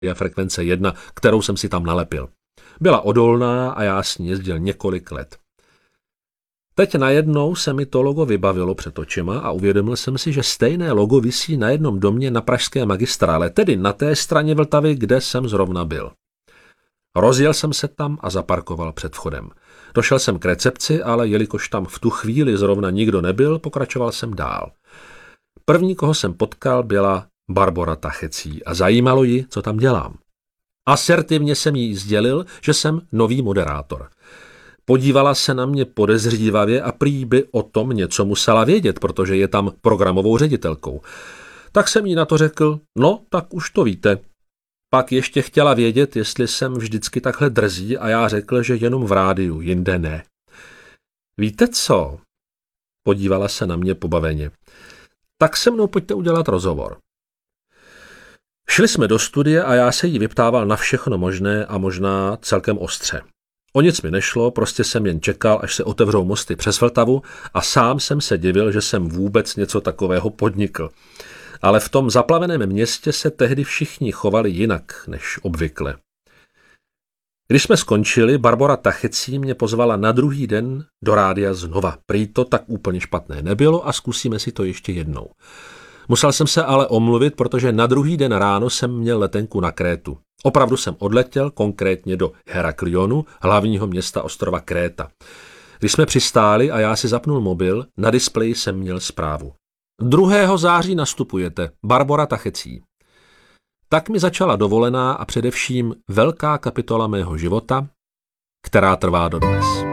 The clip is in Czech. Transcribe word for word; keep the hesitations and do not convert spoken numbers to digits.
frekvence jedna, kterou jsem si tam nalepil. Byla odolná a já s ní jezdil několik let. Teď najednou se mi to logo vybavilo před očima a uvědomil jsem si, že stejné logo visí na jednom domě na pražské magistrále, tedy na té straně Vltavy, kde jsem zrovna byl. Rozjel jsem se tam a zaparkoval před vchodem. Došel jsem k recepci, ale jelikož tam v tu chvíli zrovna nikdo nebyl, pokračoval jsem dál. První, koho jsem potkal, byla Barbora Tachecí a zajímalo ji, co tam dělám. Asertivně jsem jí sdělil, že jsem nový moderátor. Podívala se na mě podezřívavě a prý by o tom něco musela vědět, protože je tam programovou ředitelkou. Tak jsem jí na to řekl, no, tak už to víte. Pak ještě chtěla vědět, jestli jsem vždycky takhle drzí a já řekl, že jenom v rádiu, jinde ne. Víte co? Podívala se na mě pobaveně. Tak se mnou pojďte udělat rozhovor. Šli jsme do studia a já se jí vyptával na všechno možné a možná celkem ostře. O nic mi nešlo, prostě jsem jen čekal, až se otevřou mosty přes Vltavu a sám jsem se divil, že jsem vůbec něco takového podnikl. Ale v tom zaplaveném městě se tehdy všichni chovali jinak než obvykle. Když jsme skončili, Barbora Tachecí mě pozvala na druhý den do rádia znova. Prý to tak úplně špatné nebylo a zkusíme si to ještě jednou. Musel jsem se ale omluvit, protože na druhý den ráno jsem měl letenku na Krétu. Opravdu jsem odletěl konkrétně do Heraklionu, hlavního města ostrova Kréta. Když jsme přistáli a já si zapnul mobil, na displeji jsem měl zprávu. druhého září nastupujete, Barbora Tachecí. Tak mi začala dovolená a především velká kapitola mého života, která trvá dodnes.